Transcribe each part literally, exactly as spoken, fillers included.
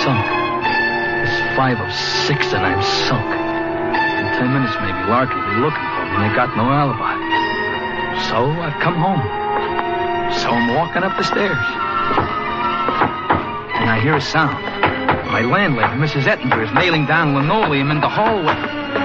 sunk. It's five of six and I'm sunk. In ten minutes maybe, Larkin will be looking for me and they got no alibi. So I've come home. So I'm walking up the stairs. And I hear a sound. My landlady, Missus Ettinger, is nailing down linoleum in the hallway.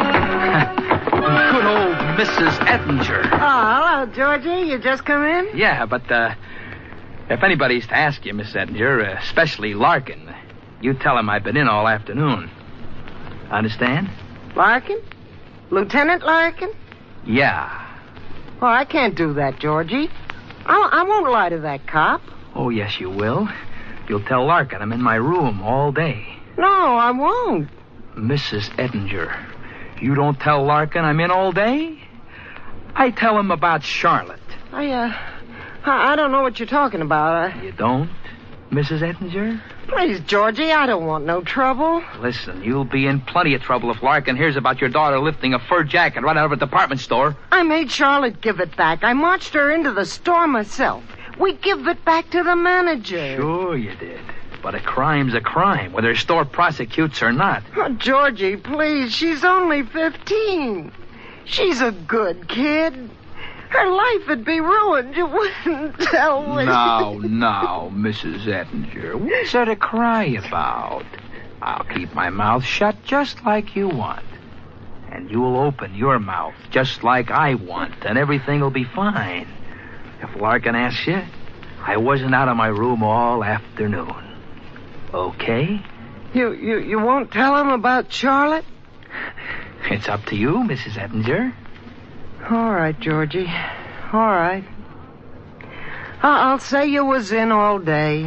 Good old Missus Ettinger. Oh, hello, Georgie. You just come in? Yeah, but uh, if anybody's to ask you, Miss Ettinger, uh, especially Larkin, you tell him I've been in all afternoon. Understand? Larkin? Lieutenant Larkin? Yeah. Oh, I can't do that, Georgie. I, I won't lie to that cop. Oh, yes, you will. You'll tell Larkin I'm in my room all day. No, I won't. Missus Ettinger, you don't tell Larkin I'm in all day? I tell him about Charlotte. I, uh, I, I don't know what you're talking about. I... You don't, Missus Ettinger? Please, Georgie, I don't want no trouble. Listen, you'll be in plenty of trouble if Larkin hears about your daughter lifting a fur jacket right out of a department store. I made Charlotte give it back. I marched her into the store myself. We give it back to the manager. Sure you did. But a crime's a crime, whether a store prosecutes or not. Oh, Georgie, please, she's only fifteen. She's a good kid. Her life would be ruined. You wouldn't tell me. Now, now, Missus Ettinger, what's there to cry about? I'll keep my mouth shut just like you want. And you'll open your mouth just like I want, and everything will be fine. If Larkin asks you, I wasn't out of my room all afternoon. Okay? You, you, you won't tell him about Charlotte? It's up to you, Missus Ettinger. All right, Georgie. All right. I- I'll say you was in all day.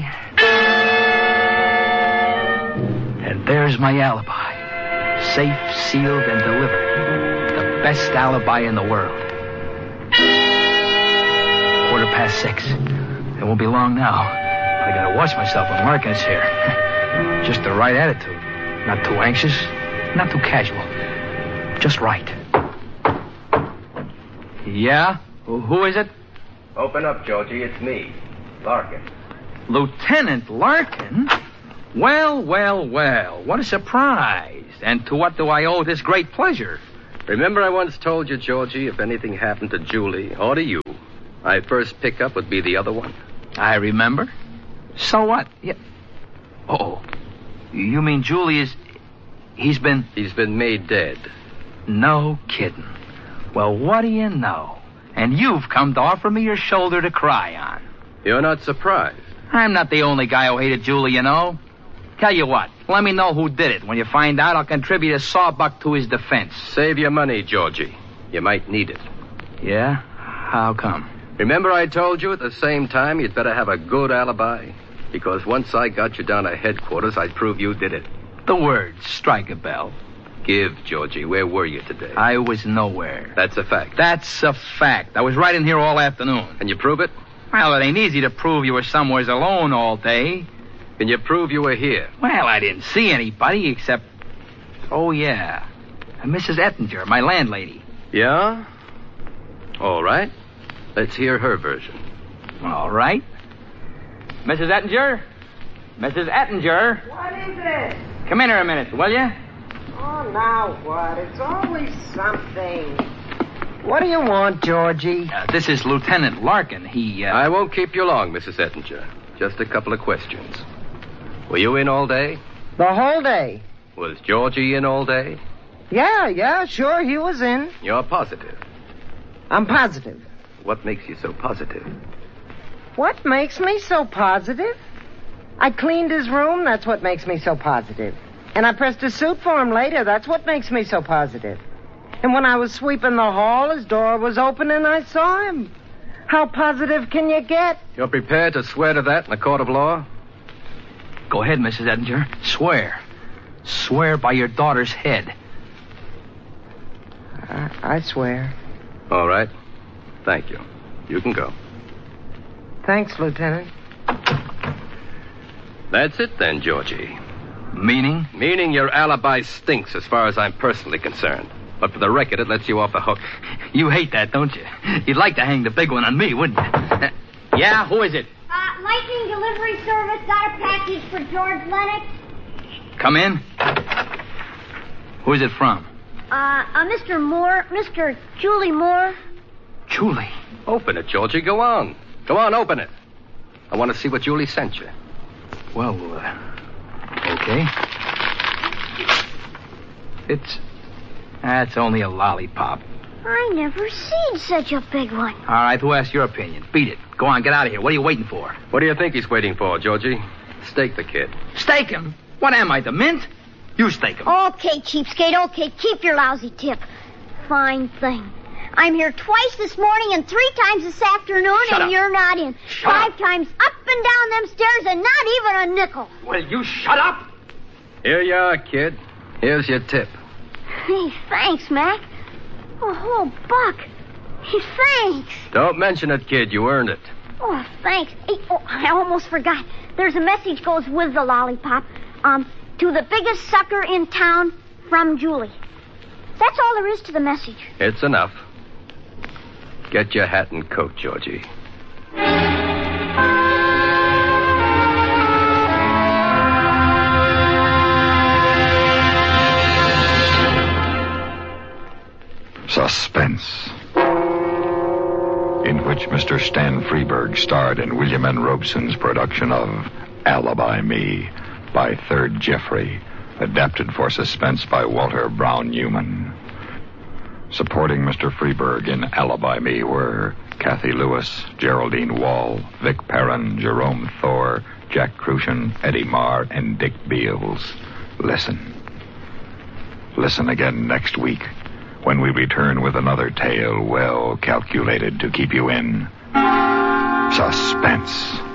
And there's my alibi. Safe, sealed, and delivered. The best alibi in the world. Quarter past six. It won't be long now. I gotta watch myself when Larkin's here. Just the right attitude. Not too anxious, not too casual. Just right. Yeah? Who is it? Open up, Georgie. It's me, Larkin. Lieutenant Larkin? Well, well, well. What a surprise. And to what do I owe this great pleasure? Remember I once told you, Georgie, if anything happened to Julie or to you, my first pickup would be the other one? I remember. So what? Yeah. Oh, you mean Julie is... He's been... He's been made dead. No kidding. Well, what do you know? And you've come to offer me your shoulder to cry on. You're not surprised? I'm not the only guy who hated Julie, you know. Tell you what, let me know who did it. When you find out, I'll contribute a sawbuck to his defense. Save your money, Georgie. You might need it. Yeah? How come? Remember I told you at the same time you'd better have a good alibi? Because once I got you down to headquarters, I'd prove you did it. The words strike a bell. Give, Georgie. Where were you today? I was nowhere. That's a fact. That's a fact. I was right in here all afternoon. Can you prove it? Well, it ain't easy to prove you were somewheres alone all day. Can you prove you were here? Well, I didn't see anybody except... Oh, yeah. Missus Ettinger, my landlady. Yeah? All right. Let's hear her version. All right. Missus Ettinger? Missus Ettinger? What is it? Come in here a minute, will you? Oh, now what? It's always something. What do you want, Georgie? Uh, this is Lieutenant Larkin. He, uh... I won't keep you long, Missus Ettinger. Just a couple of questions. Were you in all day? The whole day. Was Georgie in all day? Yeah, yeah, sure, he was in. You're positive. I'm positive. What makes you so positive? What makes me so positive? I cleaned his room, that's what makes me so positive. And I pressed a suit for him later, that's what makes me so positive. And when I was sweeping the hall, his door was open and I saw him. How positive can you get? You're prepared to swear to that in a court of law? Go ahead, Missus Ettinger. Swear. Swear by your daughter's head. I, I swear. All right. Thank you. You can go. Thanks, Lieutenant. That's it then, Georgie. Meaning? Meaning your alibi stinks as far as I'm personally concerned. But for the record, it lets you off the hook. You hate that, don't you? You'd like to hang the big one on me, wouldn't you? Yeah, who is it? Uh, Lightning Delivery Service got a package for George Lennox. Come in. Who is it from? Uh, uh, Mister Moore, Mister Julie Moore. Julie. Open it, Georgie. Go on. Go on, open it. I want to see what Julie sent you. Well, uh, okay. It's... That's only a lollipop. I never seen such a big one. All right, who asked your opinion? Beat it. Go on, get out of here. What are you waiting for? What do you think he's waiting for, Georgie? Stake the kid. Stake him? What am I, the mint? You stake him. Okay, cheapskate, okay. Keep your lousy tip. Fine thing. I'm here twice this morning and three times this afternoon, Shut and up. you're not in. Shut Five up. times up and down them stairs and not even a nickel. Will you shut up? Here you are, kid. Here's your tip. Hey, thanks, Mac. A whole buck. Hey, thanks. Don't mention it, kid. You earned it. Oh, thanks. Hey, oh, I almost forgot. There's a message goes with the lollipop. Um, to the biggest sucker in town, from Julie. That's all there is to the message. It's enough. Get your hat and coat, Georgie. Suspense, in which Mister Stan Freeberg starred in William N. Robeson's production of Alibi Me by Third Jeffrey, adapted for suspense by Walter Brown Newman. Supporting Mister Freeberg in Alibi Me were Kathy Lewis, Geraldine Wall, Vic Perrin, Jerome Thor, Jack Crucian, Eddie Marr, and Dick Beals. Listen. Listen again next week, when we return with another tale well calculated to keep you in suspense.